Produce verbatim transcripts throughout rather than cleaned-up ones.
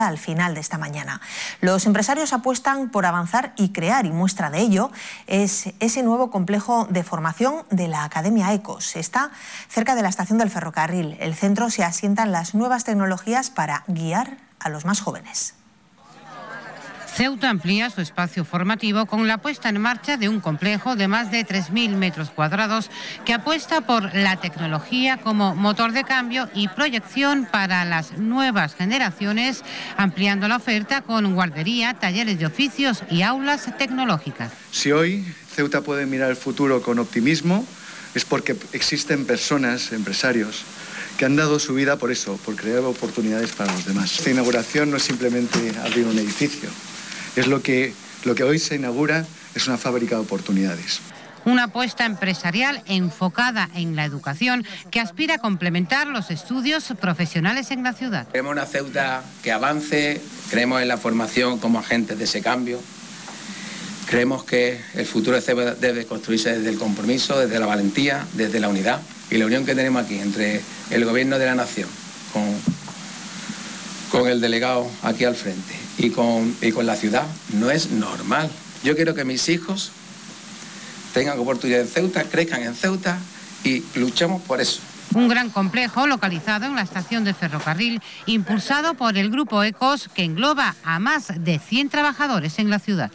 al final de esta mañana. Los empresarios apuestan por avanzar y crear, y muestra de ello es ese nuevo complejo de formación de la Academia Ecos. Está cerca de la estación del ferrocarril. El centro se asienta en las nuevas tecnologías para guiar a los más jóvenes. Ceuta amplía su espacio formativo con la puesta en marcha de un complejo de más de tres mil metros cuadrados que apuesta por la tecnología como motor de cambio y proyección para las nuevas generaciones, ampliando la oferta con guardería, talleres de oficios y aulas tecnológicas. Si hoy Ceuta puede mirar el futuro con optimismo, es porque existen personas, empresarios, que han dado su vida por eso, por crear oportunidades para los demás. Esta inauguración no es simplemente abrir un edificio. Es lo que, lo que hoy se inaugura, es una fábrica de oportunidades. Una apuesta empresarial enfocada en la educación que aspira a complementar los estudios profesionales en la ciudad. Queremos una Ceuta que avance, creemos en la formación como agentes de ese cambio. Creemos que el futuro de Ceuta debe construirse desde el compromiso, desde la valentía, desde la unidad y la unión que tenemos aquí entre el Gobierno de la Nación con, con el delegado aquí al frente. Y con, y con la ciudad no es normal. Yo quiero que mis hijos tengan oportunidad en Ceuta, crezcan en Ceuta y luchamos por eso. Un gran complejo localizado en la estación de ferrocarril, impulsado por el Grupo Ecos, que engloba a más de cien trabajadores en la ciudad.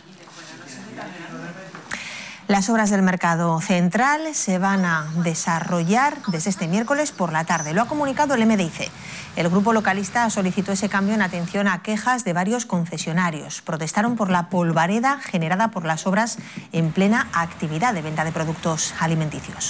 Las obras del Mercado Central se van a desarrollar desde este miércoles por la tarde. Lo ha comunicado el M D I C. El grupo localista solicitó ese cambio en atención a quejas de varios concesionarios. Protestaron por la polvareda generada por las obras en plena actividad de venta de productos alimenticios.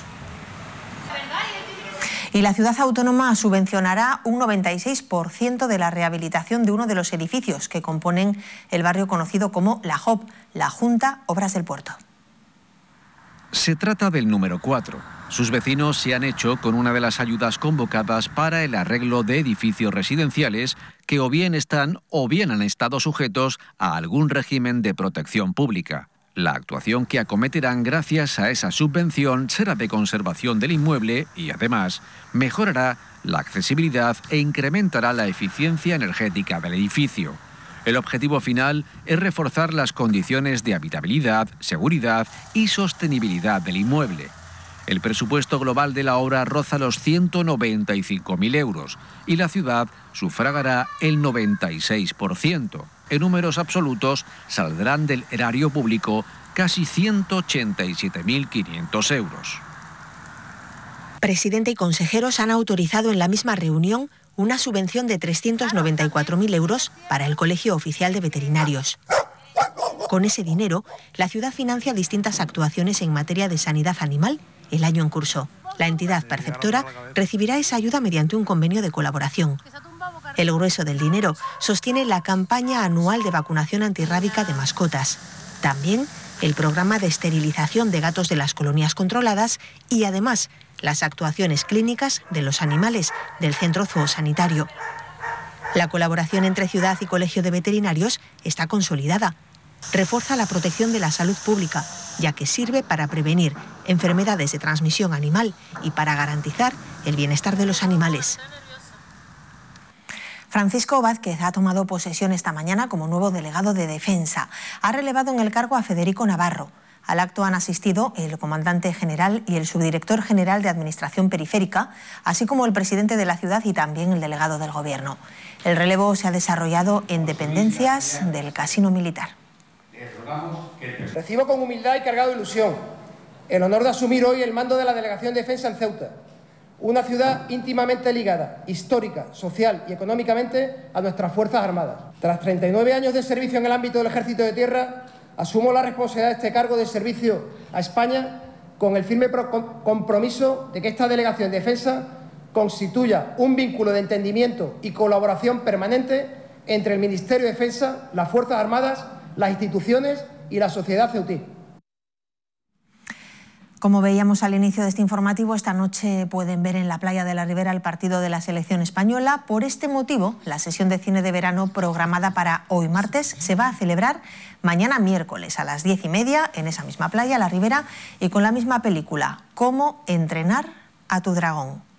Y la ciudad autónoma subvencionará un noventa y seis por ciento de la rehabilitación de uno de los edificios que componen el barrio conocido como La J O P, la Junta Obras del Puerto. Se trata del número cuatro. Sus vecinos se han hecho con una de las ayudas convocadas para el arreglo de edificios residenciales que o bien están o bien han estado sujetos a algún régimen de protección pública. La actuación que acometerán gracias a esa subvención será de conservación del inmueble y, además, mejorará la accesibilidad e incrementará la eficiencia energética del edificio. El objetivo final es reforzar las condiciones de habitabilidad, seguridad y sostenibilidad del inmueble. El presupuesto global de la obra roza los ciento noventa y cinco mil euros y la ciudad sufragará el noventa y seis por ciento. En números absolutos saldrán del erario público casi ciento ochenta y siete mil quinientos euros. Presidente y consejeros han autorizado en la misma reunión una subvención de trescientos noventa y cuatro mil euros para el Colegio Oficial de Veterinarios. Con ese dinero, la ciudad financia distintas actuaciones en materia de sanidad animal el año en curso. La entidad perceptora recibirá esa ayuda mediante un convenio de colaboración. El grueso del dinero sostiene la campaña anual de vacunación antirrábica de mascotas. También el programa de esterilización de gatos de las colonias controladas y, además, las actuaciones clínicas de los animales del centro zoosanitario. La colaboración entre ciudad y Colegio de Veterinarios está consolidada. Refuerza la protección de la salud pública, ya que sirve para prevenir enfermedades de transmisión animal y para garantizar el bienestar de los animales. Francisco Vázquez ha tomado posesión esta mañana como nuevo delegado de Defensa. Ha relevado en el cargo a Federico Navarro. Al acto han asistido el comandante general y el subdirector general de Administración Periférica, así como el presidente de la ciudad y también el delegado del Gobierno. El relevo se ha desarrollado en dependencias del Casino Militar. Recibo con humildad y cargado de ilusión el honor de asumir hoy el mando de la Delegación de Defensa en Ceuta, una ciudad íntimamente ligada, histórica, social y económicamente a nuestras Fuerzas Armadas. Tras treinta y nueve años de servicio en el ámbito del Ejército de Tierra, asumo la responsabilidad de este cargo de servicio a España con el firme compromiso de que esta Delegación de Defensa constituya un vínculo de entendimiento y colaboración permanente entre el Ministerio de Defensa, las Fuerzas Armadas, las instituciones y la sociedad ceutí. Como veíamos al inicio de este informativo, esta noche pueden ver en la playa de la Ribera el partido de la selección española. Por este motivo, la sesión de cine de verano programada para hoy martes se va a celebrar mañana miércoles a las diez y media en esa misma playa, la Ribera, y con la misma película, Cómo entrenar a tu dragón.